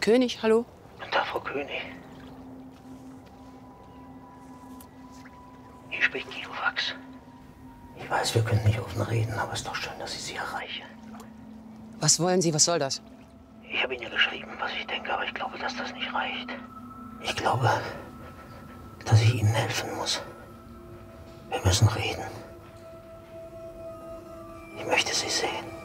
König, hallo? Guten Tag, Frau König. Hier spricht Guido Wachs. Ich weiß, wir können nicht offen reden, aber es ist doch schön, dass ich Sie erreiche. Was wollen Sie? Was soll das? Ich habe Ihnen ja geschrieben, was ich denke, aber ich glaube, dass das nicht reicht. Ich glaube, dass ich Ihnen helfen muss. Wir müssen reden. Ich möchte Sie sehen.